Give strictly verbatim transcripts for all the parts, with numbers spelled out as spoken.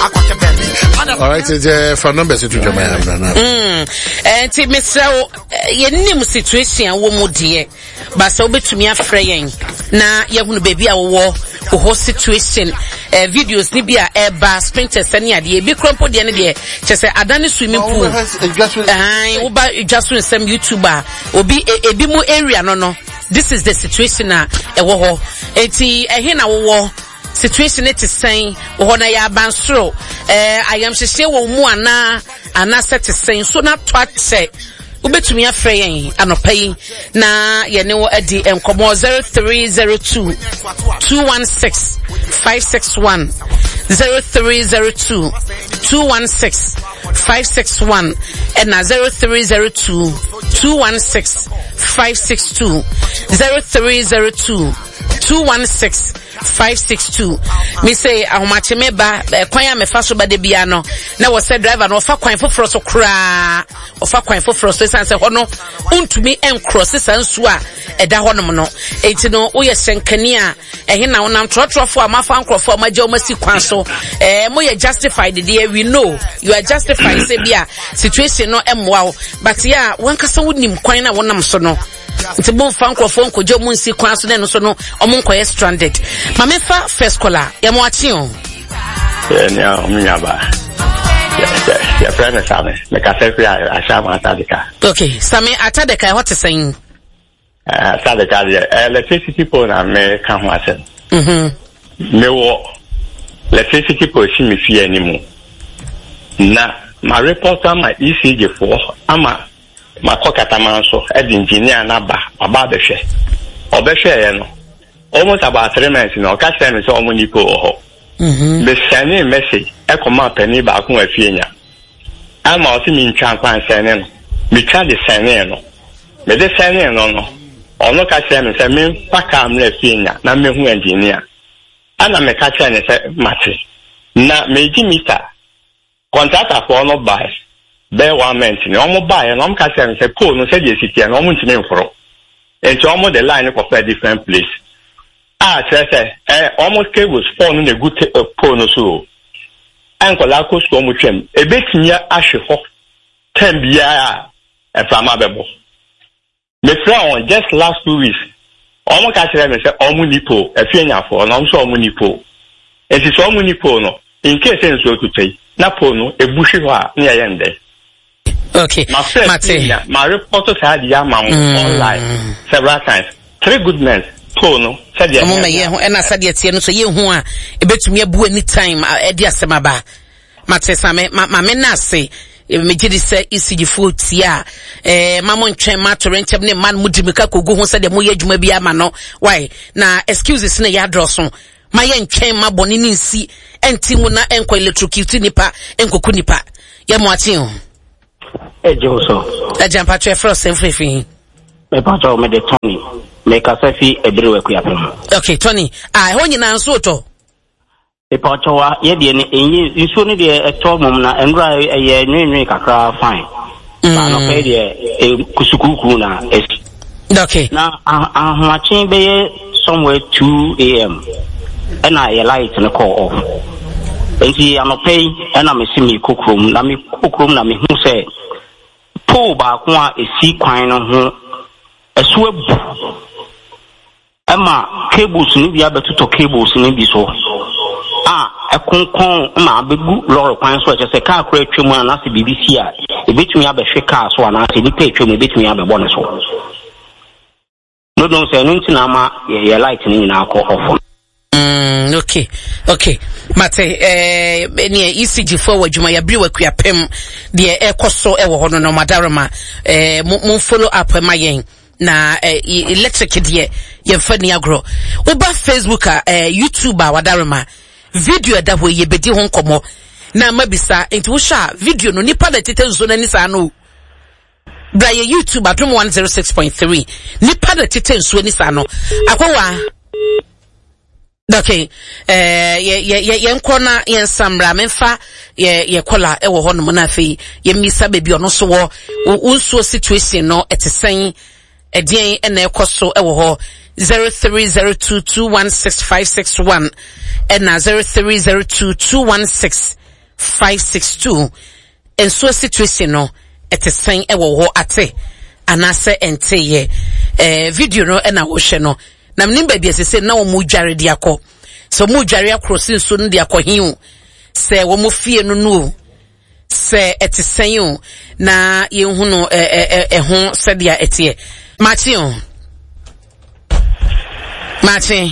All right, it's uh, for numbers to Jamaica. Mm. And Mister Yenim situation wo mu de ba so betumi afreyen na ye hunu baby a wo wo situation uh, videos ni bia e ba sprinters ani ade bi krompo de ne de chese adane swimming pool ah wo ba just some YouTuber obi ebi mu area no no. This is the situation na e wo ho enti ehe na wo situation it is saying wo na ya bansoro eh I am hye wo mu ana ana set saying so na twatse ubetumi afre yen anopai na ye ne wo adi enkomo zero three zero two two one six five six one zero three zero two two one six five six one and na zero three zero two two one six five six two zero three zero two two one six five six two. Me say ahomache meba kwan ya mefa so ba de bia no na wo say driver no ofa kwan foforo so kra ofa kwan foforo so san say hono untumi encross sansu a eda honom no enti no wo ye senkani a ehe na wonam trotrofo amafa ankrofo amaje o masi kwan so eh mo ye justified there we know you are justified say bia situation no emwa wo but ya wankasa wonim kwan na wonam so no nti bon fan krofo nkoje mo nsi kwan so ne so no omo nkoye stranded mame fa first caller ya mo achi on eh nya o nya ba ya ya friend same me ka se fi a shama atadeka okay same atadeka what is saying eh atadeka eh electricity pole na me kan ho asem mhm me wo electricity pole si me fi animu na ma reporter ma E C G for ama makokata manso ed engineer na ba baba be hwe obehwe ye no almost about three months no ka say me so omo nipo ho mhm be send a message e come pani ba ko afienya ama o si mi ntwa kwan send no me twa de send no me de send no no ono ka say me say me paka am na afienya na me hu engineer ana me ka say ne say mate na me ji meter contractor for no buy be one month ni omo buy no am ka say me say pole no say dey sit no omo ntime mforo enti omo the line for a different place. Ah, say eh almost cables phone in a good pole no so. Anko la ko so mo twem. E betimia ahwe ho. Ten bia e fama bebo. Me friend just last two weeks. Omo ka tell me say omo nipo e fi anyafo no so omo nipo. E ti so omo nipo no in case en so to pay. Na po no e bushi ho a na ye nde. Okay. Mate. My reporters had yamam online several times. Three good men. No, said ya. Omo me ho na said ya tie no so ye hu a ebetumi abu anytime e di asema ba. Mate same ma me na se me gidi se isigi forty a eh mamo ntwen ma torrent ne man mudimika kogu ho said ya mo ye adwuma bi ama no. Why? Na excuses na ya droso. Ma ye ntwen ma boni ni nsi enti mu na enko electrocute nipa enkoku nipa. Ye mo ati ho. Ejo so. Ajam patwe frost enfefi. Me patwa me de Tony. Me kasafi ebrewe ku yapem. Okay, Tony. Ah, ho nyina nso to. E patwa ye de ni enyi nso ni de eto mum na enra ye nwenwen kakra fine. Ba no pe de e kusukuku na es. Okay. Na ahwachi be somewhere two a m and I light na call off. Enti anope na me simi kokrom na me kokrom na me hu se po ba ko a esi kwan no ho esu ebu ama cables ni bia betuto cables ni bi so ah ekonkon ma abegu lorry kwan so e se car kra twemu na se B B C a ebetumi abehwe car so na se ni pa twemu ebetumi abebo ne so no no se no ntina ma ye light ni nyina akọ off. Mm, okay, okay. Mate, eh, any E C G forward, you may be work your pim, the air costo, ever hono no madarama, eh, mo follow up my yang. Na eh, electric dear, ye funny agro. Uba Facebooker, eh, YouTuber, wadarama, video that way ye bedi hon komo. Na mabisa, into sha, video no nipa da tete zona nisa no. Bra ye YouTuber, drum one oh six point three. Nipa da tete zona nisa no. Akwa okay, eh, ye ye ye ye nkona ye nsamra memfa ye ye kola e wo ho no na afei ye misa baby ono so wo unso situation no etesen edien e na ekoso e wo ho zero three zero two two one six five six one and na zero three zero two two one six five six two. And so situation no it is saying e wo ho ate anase ente ye eh video no e na wo hwe no na mnim ba bia sese na wo mu dware de akọ so mu dware akrosi nso no de akọ hiu se wo mu fie no no se it is saying na ye hu no eh eh ho se dia etie Martin Martin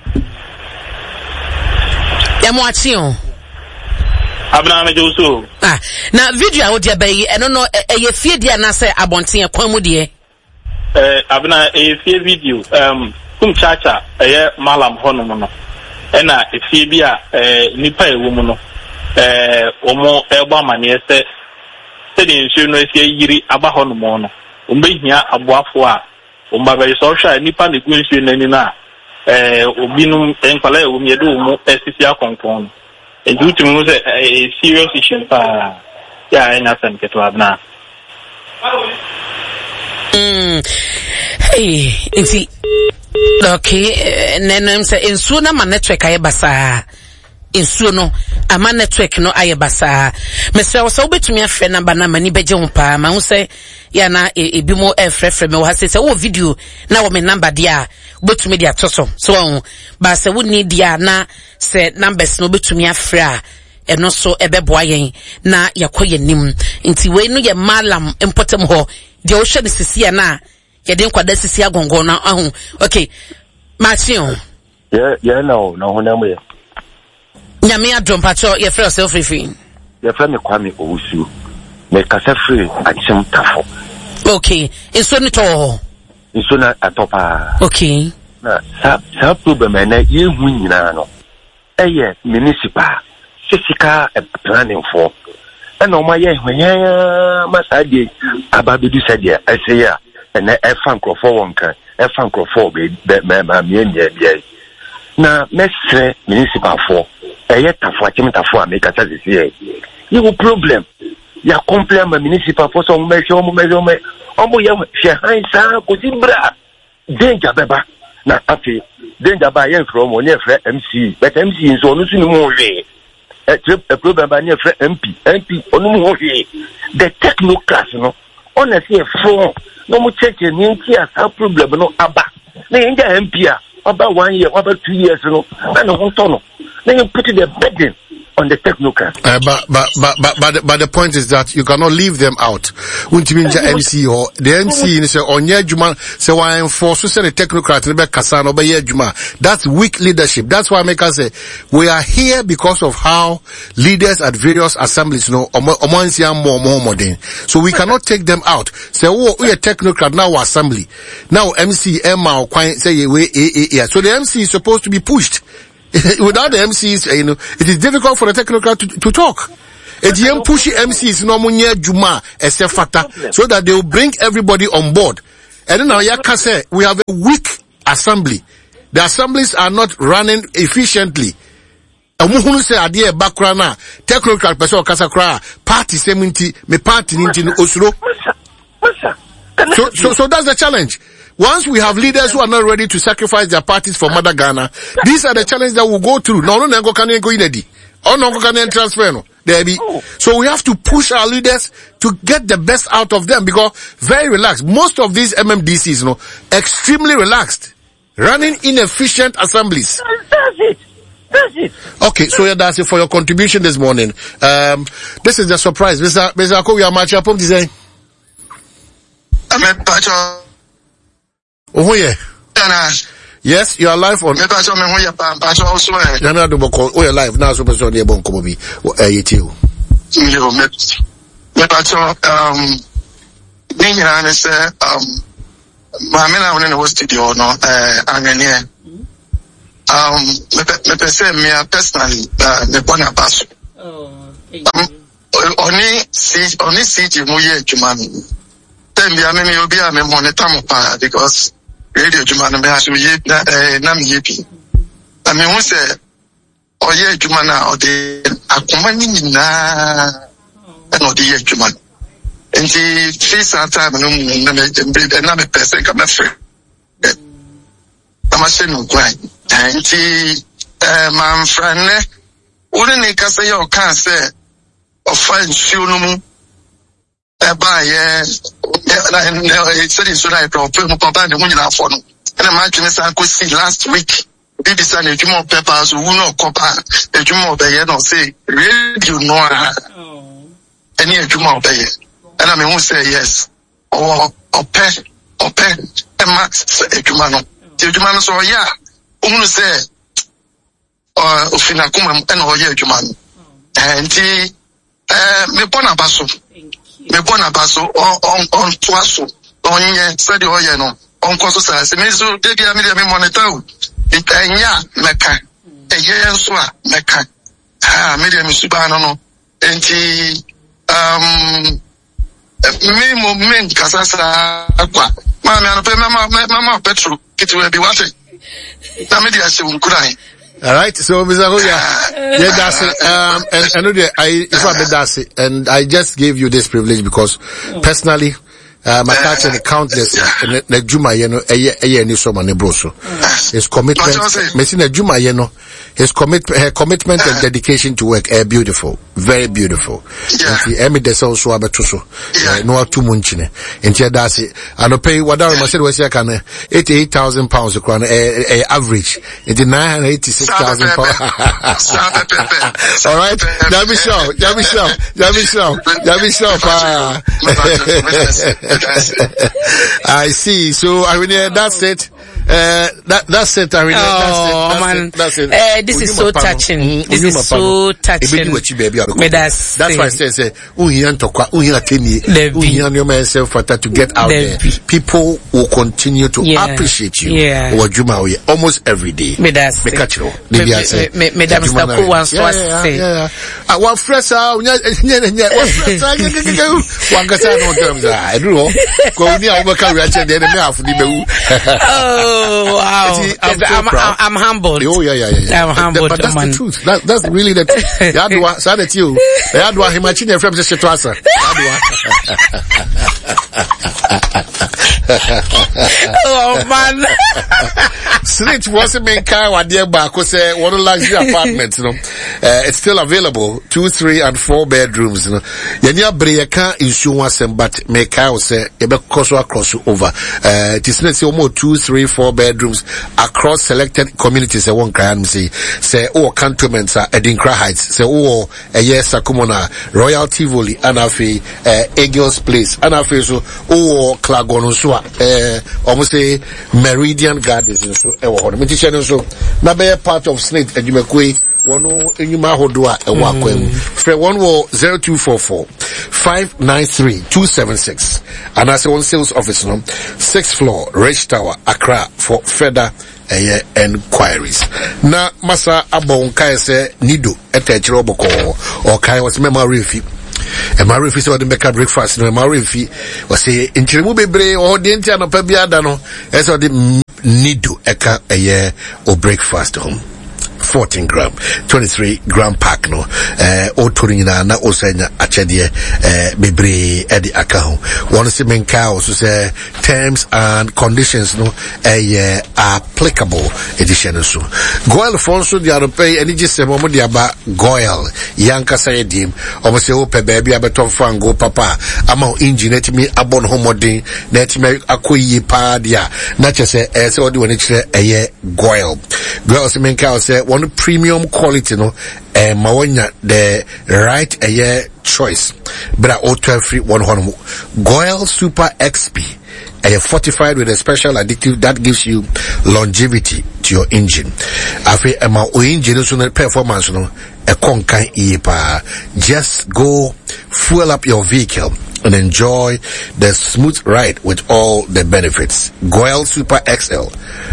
ya mo Martin Abna me Josu. Ah, na video a wodi abayi eno no eye fie dia na se abonten kwan mu de. Eh abna eye fie video um kum chacha eye malam hono no. Ena efie bi a eh nipa ewu mu no. Eh omo egbo amane se se de nsu no esie yiri aba hono mo no. Ombehia aboafo a omba be so hwa nipa ne gu nsu nani na eh obinum enkwala ewu mi edo mu esisi akonkon. And due to a serious issue, yeah, and nothing get to have now. Hey, see, okay, and then I'm saying, sooner my network I basa. In suno, a man network no ayabasa. Mister was so to me a friend number na mani beje pa. Ma say ya na e bi mo e frɛ frɛ me wa say oh video na wo me number dia betu me dia toso. So ba say we need dia na say numbers no betu me afrɛ a eno so ebeboa yen na yakoye nim. Nti we no ye malam importem ho. Dia o hwe ne sisi na ye de nkwada sisi agongo na ahu. Okay. Martin. Yeah, yeah no, no ho na mo ye. Nyame adom pacho ye frɛ self free ye frɛ me Kwame Owusu me kasa free achim tafo. Okay enso ni to enso na atopa. Okay na sa sa problem na ye hu nyina no eye municipal sisika planning for and no my ye hwanya masade ababedu sade aseya na e fan crofo wonka e fan crofo be me ma me nye bia na mesre municipal for eye tafo achim tafo ameka tase sie you problem ya complain ma municipal for so me show me show me omo ye hwe han sa ko bra danger beba na afi danger ba ye from onye fre M C but M C nso onu sunu mu hwe e problem ba ne fre M P M P onu mu hwe the technocrats no honestly for no mu check ni nti asa problem no aba na ye M P a about one year about two years no na no ho no then you put the burden on the technocrats. Uh, but, but, but, but, but, the, but the point is that you cannot leave them out. Untiminja M C or the M C say onye juma say why enforce say the technocrats be kasano be ye juma. That's weak leadership. That's why I make us say we are here because of how leaders at various assemblies know omonsia more more modern. So we cannot take them out. Say oh we a technocrat now assembly. Now M C Emma or say we eh eh so the M C is supposed to be pushed. Without the M Cs, you know, it is difficult for the technocrat to, to talk. It's young pushy M Cs no munye juma esefata so that they will bring everybody on board. And then now Yaka say we have a weak assembly. The assemblies are not running efficiently. Amuhunu say adie bakrana technocrat person kasakra party seminti me party ninti no osuro. So so so that's the challenge. Once we have leaders who are not ready to sacrifice their parties for Mother Ghana, these are the challenges that we'll go through. No, no, no, can go in the Oh, no, can transfer no. There be. So we have to push our leaders to get the best out of them because very relaxed. Most of these M M D Cs, you know, extremely relaxed, running inefficient assemblies. That's it. That's it. Okay, so yeah, that's it for your contribution this morning. Um, this is the surprise. Mister Mister Ako, we are matching up design. I'm a patch. Oh yeah. Yes, you are live on. Me pacho me hoya pa pacho also eh. Ya na do boko o you live na so person dey bon komo bi eh yeti o. Yo me me pacho um ni nyina ne say um ma me na wona no studio no eh anene um me me pese me personally uh, me bona paso. Oh. Oni si oni si ti mu ye adwuma mi. Tem bia me me obi a me monitor mo pa because radio juma na me aso ye na eh na me ye bi na me hu se oye juma na ode akoma ni nyina na ode ye juma enti face time no mu na me dembe na me person ka me frɛ na ma se no kwai enti eh man frane uri ni ka se yo kan se of fine Sunumu. Eba ye na said so that problem papa the money na for no. And imagine say go see last week. B B C na ejuma papers who no copper ejuma obeye no say radio no ah. Any ejuma obeye. And I mean who say yes. Or ope ope e max ejuma no. Ejuma no so yeah. Who say uh ofina kuma e no ye ejuma no. And eh me bona baso. Me bona baso on on on twaso. On ye said the oye no. On koso say se me so dey dia me dey me monitor. Ikanya meka. Eye so a meka. Ah me dey me suba no no. Enti um me mo men kasasa akwa. Ma me anope mama mama petrol kitwe bi wate. Na me dey ase unkurai. All right, so Mister Hoya, yeah, that's it. Um, and I know that I, if I did that's it, and I just gave you this privilege because personally, uh, my catch and countless, and the Juma, you know, a year, a year, so many broso. His commitment, Messina Juma, you know, his commit, her commitment and dedication to work are beautiful, very beautiful. And the Emmy des also abatuso, no two munchine. And here that's it. And I pay what I said was like eighty-eight thousand pounds a crown, a average. It's nine hundred eighty-six thousand pounds. All right, Jamie Shaw, Jamie Shaw, Jamie Shaw, Jamie Shaw. I see. So I mean, uh, that's it. Uh, that that's it. I mean, oh that's man, it. That's it. Uh, this is so touching. Mm-hmm. This is so touching. That's that's why I say, say, uhian tokwa, uhian teni, uhian your myself to get out there. People will continue to yeah. appreciate you. Yeah. Almost every day. Me that's me catch you. Me me me that Mister Ko wants to say. Yeah. I want fresh out. Nya nya nya. What fresh out? One kasa no terms. I do know. Ko ni a overcome reaction there. Me have the me. Oh wow! See, I'm, I'm, I'm, I'm humbled. Oh yeah, yeah, yeah. I'm humbled. But that's man. the truth. That, that's really the truth. Yadwa, say that you. Yadwa, he machine your friends say to us. Oh man. Snitch wasn't main car wa dear back say one luxury apartment, you know. Uh, it's still available. Two, three, and four bedrooms, you know. Yenya breya can insurance but make car say ebe cross across over. Uh, it is say almost two, three, four bedrooms across selected communities. I won't cry and say say oh cantonments are Edinkra Heights. Say oh a yes Sakumona Royal Tivoli Anafi uh, Eagles Place Anafi so oh Clagono so uh almost say Meridian Gardens so e wo ho me teacher so na be part of Snake Edumekwe wono enyuma hodoa e wa kwam free one wo zero two four four five nine three two seven six and as one sales office no sixth floor Rich Tower Accra for further uh, enquiries. Na masa abon kai se nido etechiro boko or kai was memory fee. E mari fi so de make breakfast no mari fi was say inchirimu bebre o de ntia no pa biada no e so de nido eka eye o breakfast home. fourteen gram, twenty-three gram pack no, eh, o turina na osenya achedie, eh, bebre edi akaho. One se menka also say terms and conditions no, eh, applicable edition so. Goil fonso di aropay, eni jise momo di aba goil, yanka saye dim, omo se ope baby abeton fango papa, ama o injineti mi abon homodin, neti me akoyi pa dia, na chese, eh, se odi wanichile, eh, goil. Goil se menka say, one premium quality no eh mawanya the right a year choice but o twelve free one hundred Goil Super X P a fortified with a special additive that gives you longevity to your engine afi ema o engine so no performance no e konkan ipa. Just go fuel up your vehicle and enjoy the smooth ride with all the benefits. Goil Super X L.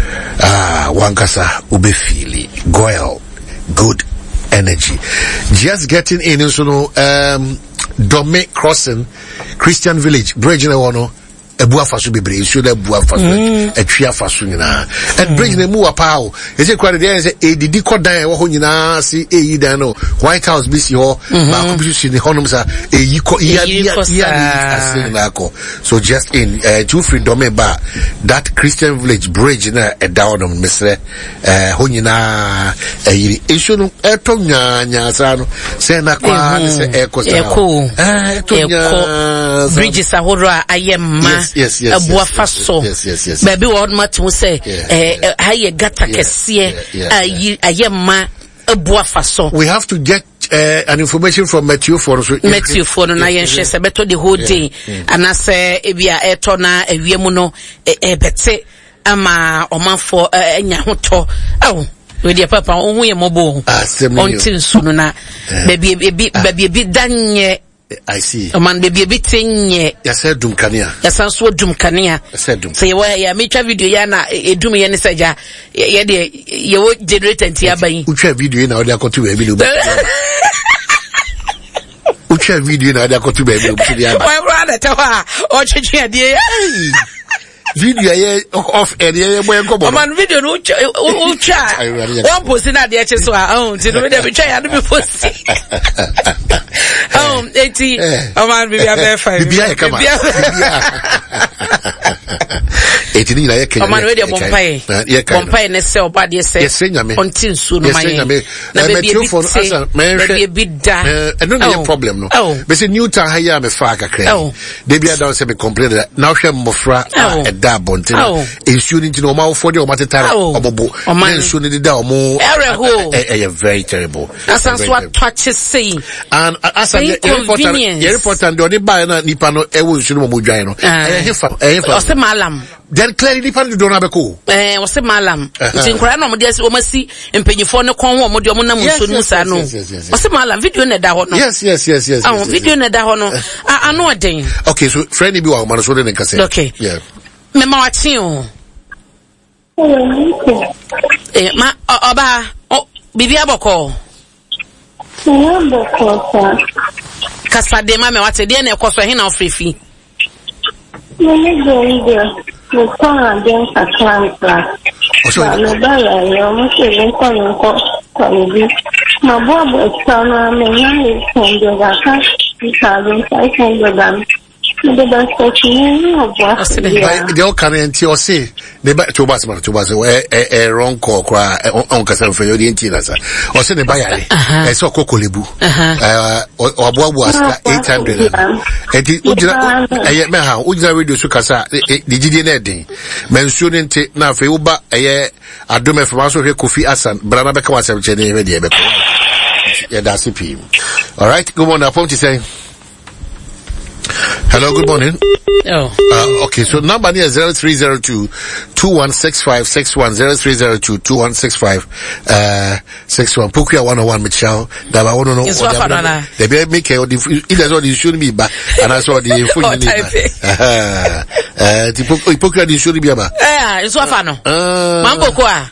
Ah, wankasa ubefili. Goil, good energy. Just getting in, so no, um, Dome Crossing, Christian Village, Bridge in Ewono, ebu afaso bebre nsuo na ebu afaso atwi afaso nyina and bridge na mu wa pao ese kware dey say edidi kodan e wo ho nyina si eyi dan no White House bi si ho ba ko bi si ni honom sa eyi ko ya ya ya na ko so just in uh, two freedom ba that Christian Village bridge na e down on misre eh ho nyina eyi nsuo no eto nya nya sa no se na kwa se e ko sa eh eto nya bridges ahoro ayemma yes, yes, abu yes, afaso yes, yes, yes, baby word matu say eh haye gata kese ayi ayemma abu afaso. We have to get uh, an information from Matthew for us. Matthew for na yen hwe se beto the whole day and say ebia eto na awiemu no e bete ama omanfo enya hoto oh we dey papa ohun ye mobo until sunu na baby baby baby danye I see. O man baby bit nye. Ya said dum kania. Ya sanso dum kania. Ya said dum. Say wa ya me twa video ya na edum ye ne saja. Ya de ye wo generator ntia aban. Utwa video na o de akoto we bi no. Utwa video na o de akoto we bi no. Why brother tawa o twetwe ade. Video ye off air ye boy nkobo. O man video no ucha. One post na de eche so ah oh ti no me de be twa ya no be post. Oh, eighty. Oh man, baby, I'm very fine. Baby, I come on. Eighty ni na ye Kenya. Oh man, we dey bompaye. Bompaye ne se oba de se. Yes, nyame. Until so no my. Na baby for asa. Baby bi da. Eh, no no problem no. Be say new town ha ya me fa kakra. Dey bi ada say me complain that now hwe mmofra e da bonten. Ensuo ni no ma for dey o matetare obobo. Na ensuo ni da o mo. Eh, very terrible. Asan what touch say. And as a reporter, your reporter and the buy na nipa no e wo nsuo mo dwan no. Eh hefa, eh hefa. O se malam. Then clearly nipa no do na be ko. Eh, o se malam. Nti nkora na mo de o masi empanyifo ne kon wo mo de o mo na nsuo no sa no. O se malam video na da ho no. Yes, yes, yes, yes. Ah, video na da ho no. Ah, ano den. Okay, so friend bi wa ma no so de nka say. Okay. Yeah. Me ma wa tin o. Eh, ma oba, o bibi aboko. Kasa de mama wate de na ekoso he na ofrefi. Mimi goido. Mo kwa den saklantra. Ba no ba ya yo mo se len ko nko ko bi. Ma bo bo sana me nya ni kondo ga ka. Ka den sai kondo dan. The old current you see the back to Basman to Bas a wrong call cry on Cassan for your intinas or send a buyer. I saw Cocolibu or was eight hundred. And it Maha, Uja Radio Sukasa, the Gideon Edding, mentioning now for Uba a year. I do my from also here Kofi Asan, Brana Beckawas of Jenny. Yeah, that's it. All right, good morning. Upon to say. Hello, good morning. Oh. Uh, okay, so number here is zero three zero two, two one six five six one, zero three zero two, two one six five six one. Pukia one oh one, Michelle. That I want to know. It's what I the baby make it, it does what you shouldn't be back. And I saw the full name. Uh, the Pukia didn't should be about. Yeah, it's what I know. Mambo Kwa.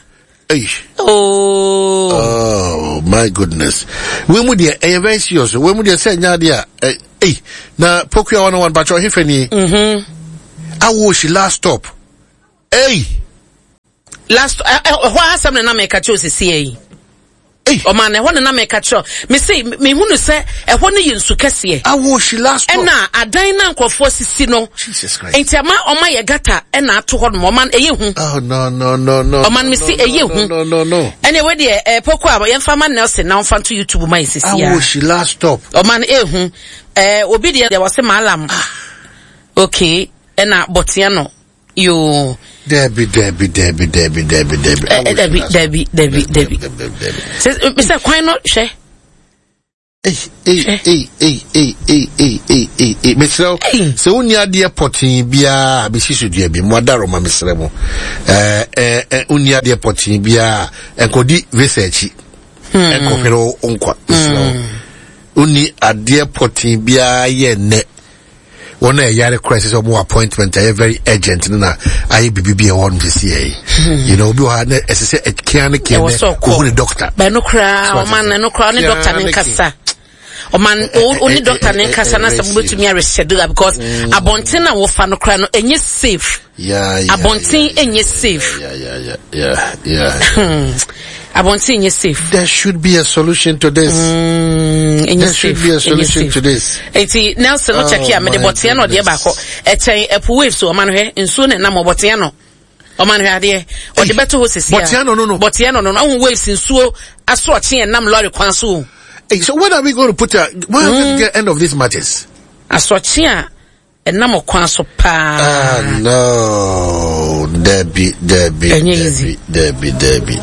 Oh. Oh, my goodness. When would you, eh, very serious. When would you say, Nadia, eh, eh, na Pokia one oh one, but you're here for me. Mm-hmm. How was she last stop? Hey! Last, uh, uh, what has something to make a choice, see? Hey! Oh man, I want to make a choice. Me say, me who say, I want to use to kiss ye. How was she last stop? And now, a dine for forces, no. Jesus Christ. Ain't a man on my gata, and now to hold man, a you. Oh, no, no, no, no. Oh man, me see a you. No, no, no. Anyway, dear, eh, Pokwa, but young farmer Nelson now found to YouTube, my sister. How was she last stop? Oh man, eh, eh, obedient, there was a malam. Okay, and now, Botiano, you. Debbie, Debbie, Debbie, Debbie, Debbie, Debbie. Debbie, Debbie, Debbie, Debbie. Says, Mister Why not, she? Hey, hey, hey, hey, hey, hey, hey, hey, hey, hey, Mister So, when you're dear potting, bia, Missus Debbie, Madaro, my Mister Remo. Eh, eh, unia dear potting, bia, and Cody research, and Cofero unqua. Uni a dear potting, bia, ye net. One a year crisis or more appointment, I very urgent, and I be be a one to see. You know, you had as I say, a can a doctor. By no cry, man, no cry, doctor, and cassa. oman oni doctor ne kasa na sabu betumi reschedule because abonten na wo fa no kra no enye safe. Yeah, yeah. Abonten enye safe. Yeah, yeah, yeah, yeah, yeah. Abonten enye safe. There should be a solution to this. Mm, there should be a solution to this. Eti Nelson no check here me de botia no de ba ko. Echen epu wave so oman hwe nsuo ne nam botia no. Oman hwe ade o de beto ho sisi. Botia no no no. Botia no no no waves nsuo aso oche enam lorry kwan so. Hey, so when are we going to put a when are we going to get end of these matters? Aso oche a enam kwan so pa. Ah no, Debbie, Debbie, Debbie, Debbie, Debbie.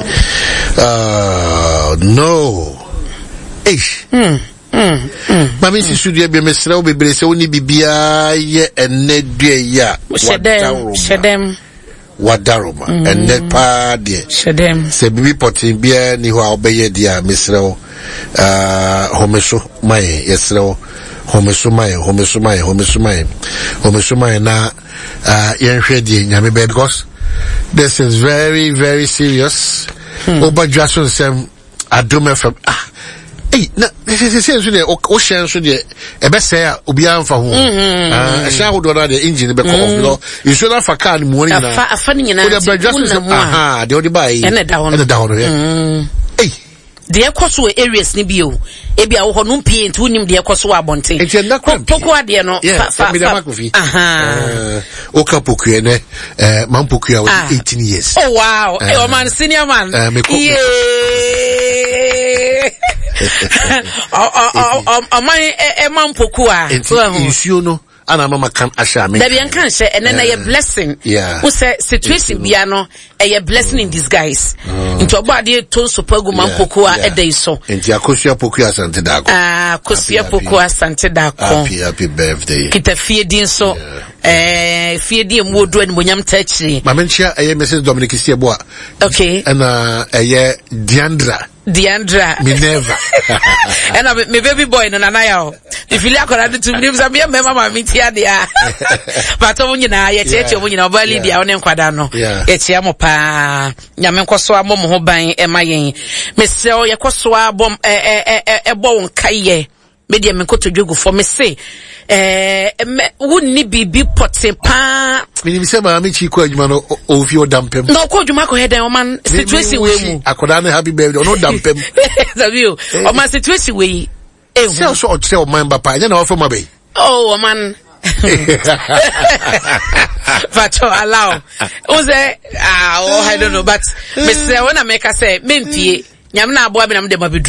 Ah no. Hey. Hmm. Mm, mm, Mami si studio be mesra o bebre se oni bibia ye ene due ya. Shedem, shedem. Wadaroma ene pa de. Shedem. Se bibi potin bia ni ho a obeye dia mesra o. Ah homeso mai yesra o. Homeso mai, homeso mai, homeso mai. Homeso mai na ah yenhwe die nyame be because this is very very serious. Hmm. Oba Jason sem adome from ah hey, na se se so de o share so de e be say a obi anfa ho ah e share ho do na de engine be ko off you should have a car mu ni na afa afa ni na aha de o de buy e na da ho na da ho hey de ekoso areas ni bio e bia wo ho no pie nti wonim de ekoso abonten poko ade no fa fa aha o ka poku ne eh man poku a eighteen years oh wow e o man senior man yeah o man e man poku a nsuo no ana mama kan asha me da bien kan she ene na ye blessing yeah wo say situation bia no e ye blessing in disguise into obade to so pagu man poku a edai so enti akosua poku asante da ko ah akosua poku asante da ko happy happy birthday kita fie din so eh fie din mu odu ani bonyam tachiri mama nchia eye Missus Dominic Siebo okay ana eye Diandra Diandra Minerva and my baby boy no na ya if you like around to me some me mama me tia dia but o nyina ye cheche o nyina obali dia o ne nkwada no ye chia mo pa nyame nkoso abom ho ban e ma yen me se o ye koso abom e e e bo won kaye me dia me nkoto dwogu for me say eh wonni bibi pote pa minim se ma me chi ko adwuma no ofi o dampem no ko adwuma ko hedan o man situation we mu akoda na happy birthday no dampem sabio o man situation we e se so o tse o man ba pa nya na o fo be oh man Vato allow uze ah oh I don't know but me say when I make I say me mpie nyam na abo abi na me de